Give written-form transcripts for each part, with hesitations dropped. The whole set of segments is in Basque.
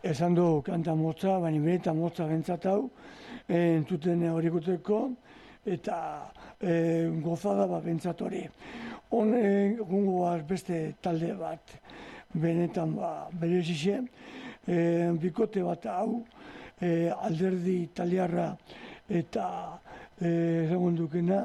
esan du kanta motza, baina benetan motza bentsat hau, entzuten hori guteko, eta gozada bentsat hori. Gungo beste talde bat, benetan berezixe, bikote bat hau, alderdi italiarra eta segundukena,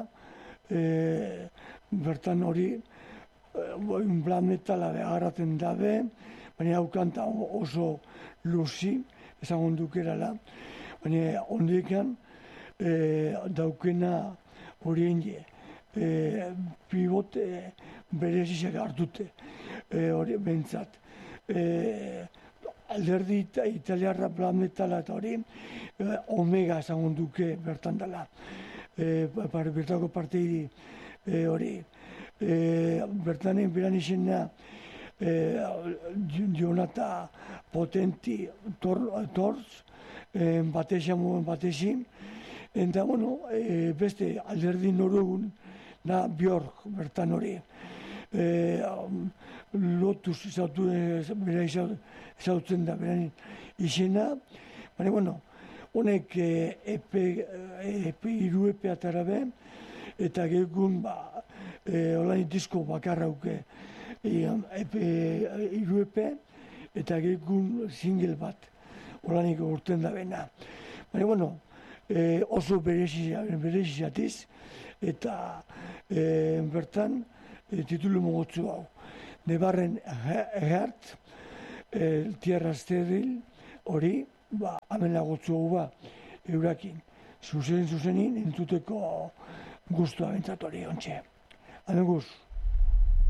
bertan hori, black metala agarraten dabe, baina hau kanta oso luzi, ezagun dukerala, baina ondikan daukena hori enge, pivote berezizek hartute, hori bentsat. Alderdi italiarra black metala eta hori, omega ezagun duke bertan dela. Bertako partei hori, bertanen beran izena Jonata Potenti Torz, batezin, eta beste alderdi norugun da Björk bertan hori. Lotus bera izautzen da beran izena, baina honek hiru epe atara be, eta gehiagun olain disko bakarra uke hiru epe, eta gehiagun single bat olanik urten da bena. Baina oso berezizatiz, eta bertan titulu mogotzu hau. Nebarren Hert, Tierra Steril, hori, hemen lagotzu hau eurakin. Zuzenin entzuteko guztua bentsat hori ontxe. Hemen guz.